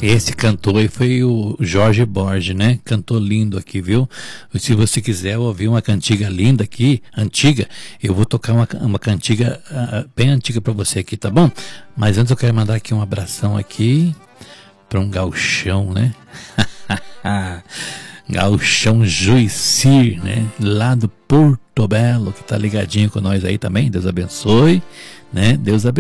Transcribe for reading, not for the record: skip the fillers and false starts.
Esse cantor aí foi o Jorge Borges, né? Cantou lindo aqui, viu? Se você quiser ouvir uma cantiga linda aqui, antiga, eu vou tocar uma cantiga bem antiga pra você aqui, tá bom? Mas antes eu quero mandar aqui um abração aqui pra um gauchão, né? Gauchão Juicy, né? Lá do Porto Belo, que tá ligadinho com nós aí também. Deus abençoe, né? Deus abençoe.